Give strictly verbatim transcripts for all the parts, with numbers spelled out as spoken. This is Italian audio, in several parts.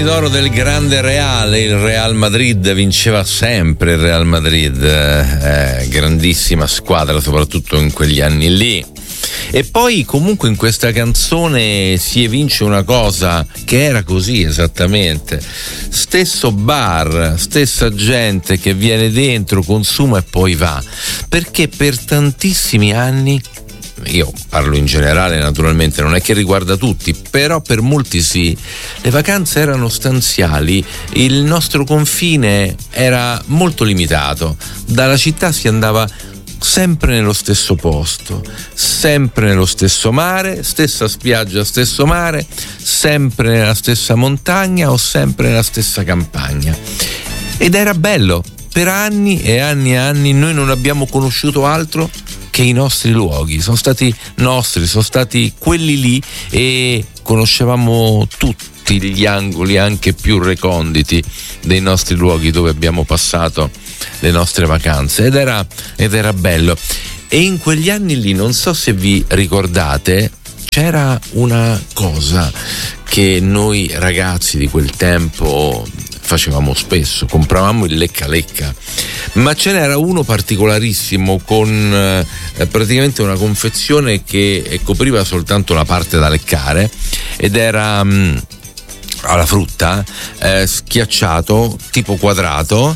D'oro del grande Real, il Real Madrid vinceva sempre, il Real Madrid, eh, grandissima squadra soprattutto in quegli anni lì. E poi comunque in questa canzone si evince una cosa che era così esattamente: stesso bar, stessa gente che viene dentro, consuma e poi va, perché per tantissimi anni, io parlo in generale naturalmente, non è che riguarda tutti, però per molti sì, le vacanze erano stanziali, il nostro confine era molto limitato, dalla città si andava sempre nello stesso posto, sempre nello stesso mare, stessa spiaggia, stesso mare, sempre nella stessa montagna o sempre nella stessa campagna, ed era bello. Per anni e anni e anni noi non abbiamo conosciuto altro che i nostri luoghi, sono stati nostri, sono stati quelli lì, e conoscevamo tutti gli angoli anche più reconditi dei nostri luoghi dove abbiamo passato le nostre vacanze, ed era, ed era bello. E in quegli anni lì, non so se vi ricordate, c'era una cosa che noi ragazzi di quel tempo facevamo spesso, compravamo il lecca lecca, ma ce n'era uno particolarissimo con eh, praticamente una confezione che copriva soltanto la parte da leccare, ed era mh, alla frutta, eh, schiacciato tipo quadrato,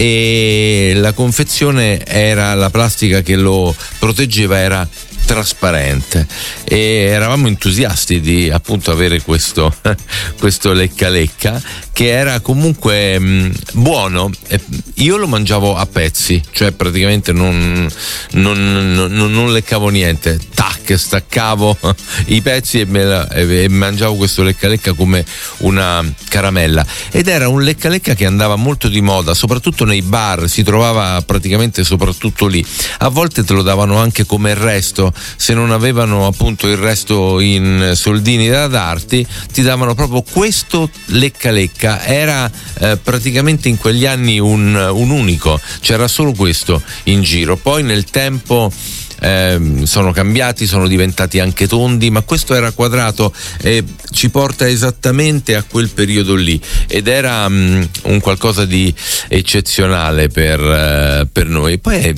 e la confezione era, la plastica che lo proteggeva era trasparente, e eravamo entusiasti di appunto avere questo questo lecca lecca che era comunque mh, buono. Io lo mangiavo a pezzi, cioè praticamente non, non, non, non leccavo niente, tac, staccavo i pezzi e, me la, e mangiavo questo lecca lecca come una caramella, ed era un lecca lecca che andava molto di moda, soprattutto nei bar, si trovava praticamente soprattutto lì. A volte te lo davano anche come resto, se non avevano appunto il resto in soldini da darti, ti davano proprio questo lecca lecca. Era eh, praticamente in quegli anni un, un unico, c'era solo questo in giro. Poi nel tempo Eh, sono cambiati, sono diventati anche tondi, ma questo era quadrato e ci porta esattamente a quel periodo lì, ed era um, un qualcosa di eccezionale per, uh, per noi. Poi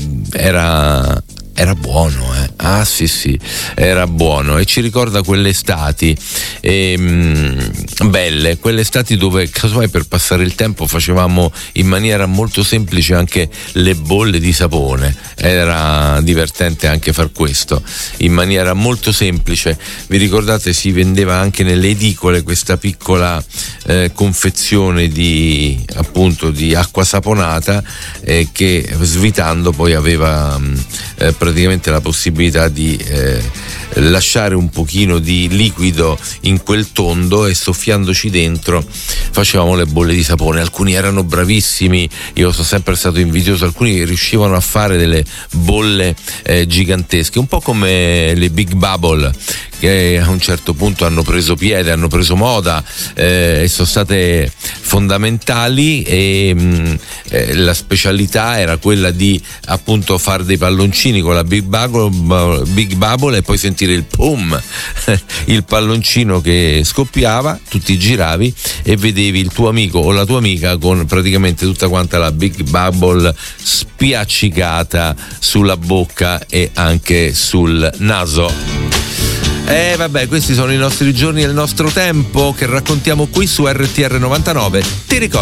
era era buono, eh? Ah sì sì, era buono, e ci ricorda quelle estati e, mh, belle, quelle estati dove casomai per passare il tempo facevamo in maniera molto semplice anche le bolle di sapone. Era divertente anche far questo in maniera molto semplice. Vi ricordate, si vendeva anche nelle edicole questa piccola eh, confezione di appunto di acqua saponata eh, che svitando poi aveva mh, eh, praticamente la possibilità di eh, lasciare un pochino di liquido in quel tondo, e soffiandoci dentro facevamo le bolle di sapone. Alcuni erano bravissimi, io sono sempre stato invidioso, alcuni riuscivano a fare delle bolle eh, gigantesche, un po' come le Big Bubble, che a un certo punto hanno preso piede, hanno preso moda eh, e sono state fondamentali, e mh, eh, la specialità era quella di appunto fare dei palloncini con la Big Bubble, Big Bubble e poi sentire il pum, il palloncino che scoppiava, tu ti giravi e vedevi il tuo amico o la tua amica con praticamente tutta quanta la Big Bubble spiaccicata sulla bocca e anche sul naso. E eh, vabbè, questi sono i nostri giorni e il nostro tempo che raccontiamo qui su R T R novantanove. Ti ricordo